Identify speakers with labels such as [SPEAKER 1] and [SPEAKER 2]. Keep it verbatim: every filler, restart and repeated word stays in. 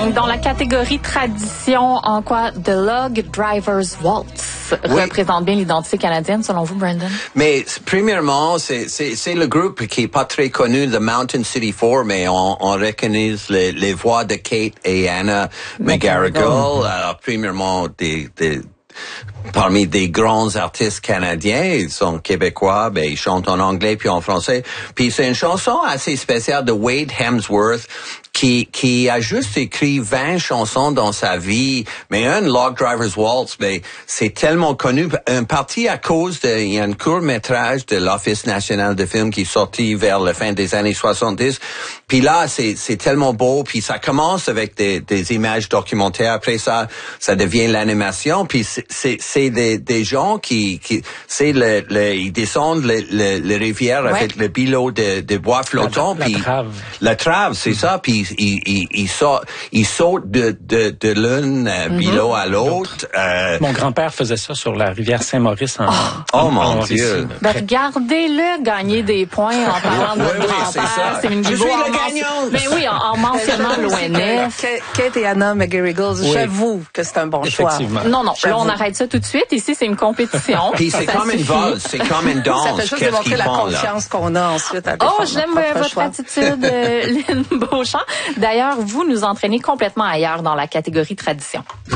[SPEAKER 1] Donc, dans la catégorie tradition, en quoi The Log Driver's Waltz oui. représente bien l'identité canadienne, selon vous, Brandon?
[SPEAKER 2] Mais, premièrement, c'est, c'est, c'est le groupe qui est pas très connu, The Mountain City Four, mais on, on reconnaît les, les voix de Kate et Anna McGarrigle. Alors, premièrement, des, des, parmi des grands artistes canadiens, ils sont québécois, ben, ils chantent en anglais puis en français. Puis c'est une chanson assez spéciale de Wade Hemsworth, qui, qui a juste écrit vingt chansons dans sa vie, mais un Log Driver's Waltz, mais c'est tellement connu, en partie à cause de, il y a un court-métrage de l'Office national de film qui est sorti vers la fin des années soixante-dix, puis là, c'est, c'est tellement beau, puis ça commence avec des, des images documentaires, après ça, ça devient l'animation, puis c'est, c'est, c'est des, des gens qui, qui, c'est le, le, ils descendent le, le, le rivière ouais. avec le bilot de, de bois flottant,
[SPEAKER 3] la,
[SPEAKER 2] puis
[SPEAKER 3] la trave,
[SPEAKER 2] la trave, c'est mm-hmm. ça, puis il, il, il saute, il saute de, de, de l'un euh, mm-hmm. bilot à l'autre. Euh...
[SPEAKER 3] Mon grand-père faisait ça sur la rivière Saint-Maurice. En,
[SPEAKER 2] oh,
[SPEAKER 3] en,
[SPEAKER 2] oh mon
[SPEAKER 3] en
[SPEAKER 2] Dieu!
[SPEAKER 1] Ben, regardez-le gagner des points en parlant de
[SPEAKER 2] oui,
[SPEAKER 1] votre
[SPEAKER 2] oui,
[SPEAKER 1] grand-père. C'est une
[SPEAKER 2] Je suis le gagnant!
[SPEAKER 1] Mais oui, en, en mentionnant l'O N F.
[SPEAKER 4] Kate et Anna McGarrigle, oui. J'avoue que c'est un bon choix.
[SPEAKER 1] Non, non, là, on arrête ça tout de suite. Ici, c'est une compétition.
[SPEAKER 2] Puis c'est comme une valse, c'est comme une danse.
[SPEAKER 4] Ça fait juste démontrer la confiance qu'on a ensuite à défendre.
[SPEAKER 1] Oh, j'aime votre choix. attitude, Lynn Beauchamp. D'ailleurs, vous nous entraînez complètement ailleurs dans la catégorie tradition.